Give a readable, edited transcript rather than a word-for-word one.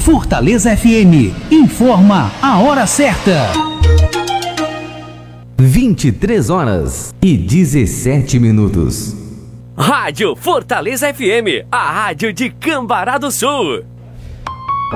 Fortaleza FM informa a hora certa. 23h17. Rádio Fortaleza FM, a rádio de Cambará do Sul.